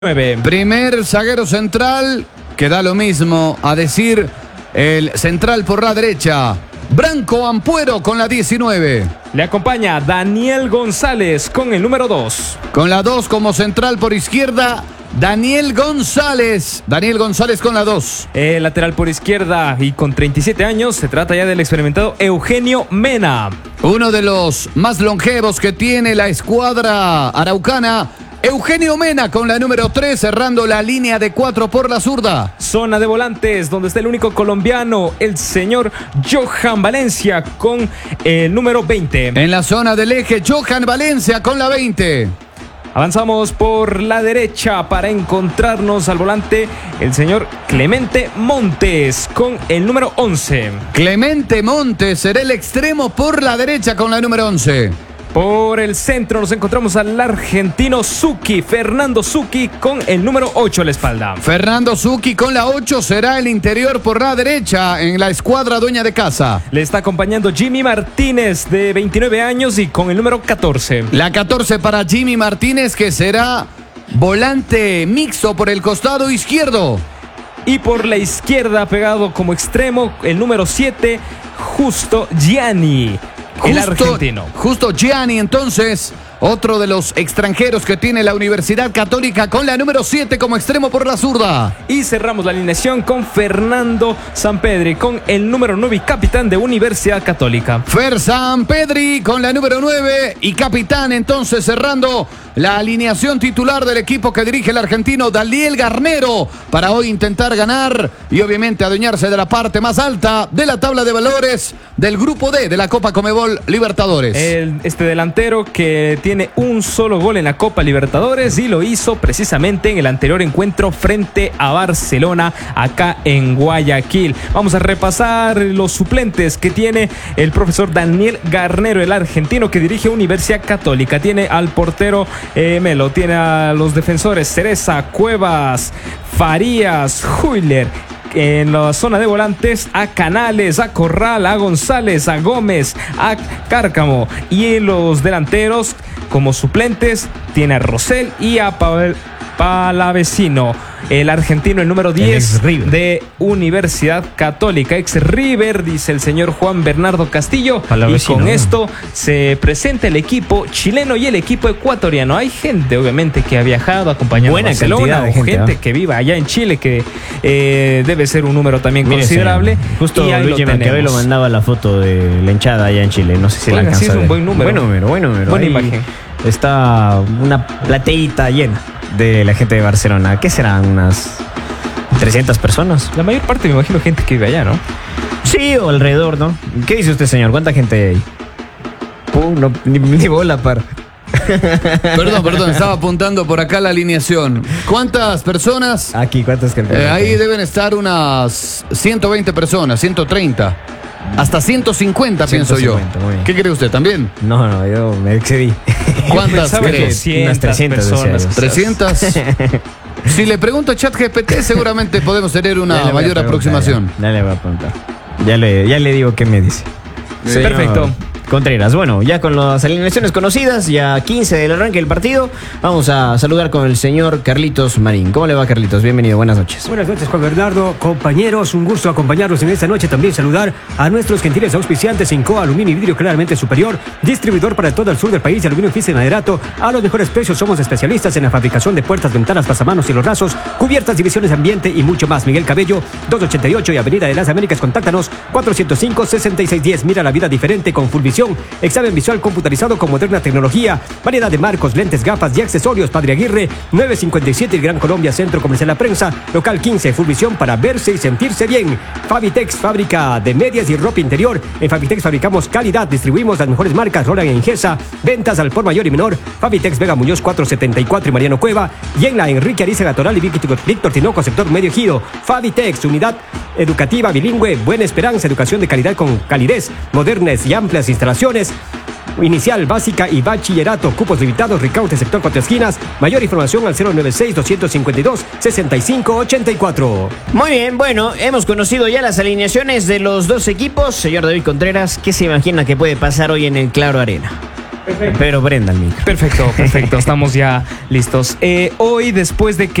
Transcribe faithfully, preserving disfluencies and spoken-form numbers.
nueve. Primer zaguero central, que da lo mismo a decir el central por la derecha. Branco Ampuero con la diecinueve. Le acompaña Daniel González con el número dos. Con la dos como central por izquierda, Daniel González. Daniel González con la dos. El lateral por izquierda y con treinta y siete años, se trata ya del experimentado Eugenio Mena. Uno de los más longevos que tiene la escuadra araucana, Eugenio Mena con la número tres, cerrando la línea de cuatro por la zurda. Zona de volantes, donde está el único colombiano, el señor Johan Valencia con el número veinte. En la zona del eje, Johan Valencia con la veinte. Avanzamos por la derecha para encontrarnos al volante el señor Clemente Montes con el número once. Clemente Montes será el extremo por la derecha con la número once. Por el centro nos encontramos al argentino Zucchi, Fernando Zucchi con el número ocho a la espalda. Fernando Zucchi con la ocho será el interior por la derecha en la escuadra dueña de casa. Le está acompañando Jimmy Martínez, de veintinueve años, y con el número catorce. La catorce para Jimmy Martínez, que será volante mixto por el costado izquierdo. Y por la izquierda, pegado como extremo, el número siete, Justo Gianni. El Justo, argentino. Justo Gianni, entonces, otro de los extranjeros que tiene la Universidad Católica con la número siete como extremo por la zurda. Y cerramos la alineación con Fernando Sampedri con el número nueve y capitán de Universidad Católica. Fer Sampedri con la número nueve y capitán, entonces cerrando la alineación titular del equipo que dirige el argentino Daniel Garnero para hoy intentar ganar y obviamente adueñarse de la parte más alta de la tabla de valores del grupo D de la Copa Conmebol Libertadores. El, este delantero que tiene un solo gol en la Copa Libertadores y lo hizo precisamente en el anterior encuentro frente a Barcelona acá en Guayaquil. Vamos a repasar los suplentes que tiene el profesor Daniel Garnero, el argentino que dirige Universidad Católica. Tiene al portero eh, Melo, tiene a los defensores Cereza, Cuevas, Farías, Huyler. En la zona de volantes a Canales, a Corral, a González, a Gómez, a Cárcamo. Y en los delanteros como suplentes tiene a Rosell y a Pavel Palavecino, el argentino, el número diez de Universidad Católica, ex River, dice el señor Juan Bernardo Castillo. Y con esto se presenta el equipo chileno y el equipo ecuatoriano. Hay gente, obviamente, que ha viajado acompañando a Barcelona, o gente, gente que viva allá en Chile, que eh, debe ser un número también Mire, considerable. Señor. Justo Luigi Maquiavelo lo mandaba la foto de la hinchada allá en Chile. No sé si Oiga, la alcanza sí es un buen número. Buen número, buen número. Buena Ahí imagen. Está una plateíta llena de la gente de Barcelona. ¿Qué serán? Unas trescientas personas. La mayor parte me imagino gente que vive allá, ¿no? Sí, o alrededor, ¿no? ¿Qué dice usted, señor? ¿Cuánta gente hay ahí? Pum, no, ni, ni bola, par. Perdón, perdón, estaba apuntando por acá la alineación. ¿Cuántas personas? Aquí, ¿cuántas gente? Eh, ahí deben estar unas ciento veinte personas, ciento treinta. Hasta ciento cincuenta, pienso yo. ¿Qué cree usted también? No, no, yo me excedí. ¿Cuántas crees? Unas trescientas personas. ¿trescientas? Si le pregunto a ChatGPT, seguramente podemos tener una mayor aproximación. Ya, ya le voy a preguntar. Ya le, ya le digo qué me dice. Sí, perfecto. Contreras, bueno, ya con las alineaciones conocidas, ya quince del arranque del partido, vamos a saludar con el señor Carlitos Marín. ¿Cómo le va, Carlitos? Bienvenido, buenas noches. Buenas noches, Juan Bernardo, compañeros, un gusto acompañarlos en esta noche. También saludar a nuestros gentiles auspiciantes Incoa, aluminio y vidrio claramente superior, distribuidor para todo el sur del país de aluminio y maderato. A los mejores precios, somos especialistas en la fabricación de puertas, ventanas, pasamanos y los rasos, cubiertas, divisiones de ambiente y mucho más. Miguel Cabello, doscientos ochenta y ocho y Avenida de las Américas, contáctanos cuatrocientos cinco, sesenta y seis diez. Mira la vida diferente con Fulvisión, examen visual computarizado con moderna tecnología, variedad de marcos, lentes, gafas y accesorios. Padre Aguirre, nueve cincuenta y siete, el Gran Colombia, Centro Comercial La Prensa, local quince, Fulvisión para verse y sentirse bien. Fabitex, fábrica de medias y ropa interior. En Fabitex fabricamos calidad, distribuimos las mejores marcas, Roland e Ingesa, ventas al por mayor y menor. Fabitex Vega Muñoz cuatrocientos setenta y cuatro y Mariano Cueva, y en la Enrique Ariza Toral y Víctor Tinoco, sector Medio Ejido. Fabitex, unidad educativa bilingüe, Buena Esperanza, educación de calidad con calidez, modernas y amplias instalaciones. Inicial, básica y bachillerato, cupos limitados, Ricaute, sector Cuatro Esquinas. Mayor información al cero nueve seis, dos cinco dos, seis cinco ocho cuatro. Muy bien, bueno, hemos conocido ya las alineaciones de los dos equipos. Señor David Contreras, ¿qué se imagina que puede pasar hoy en el Claro Arena? Pero Brenda el micro. Perfecto, perfecto. Estamos ya listos. Eh, hoy, después de que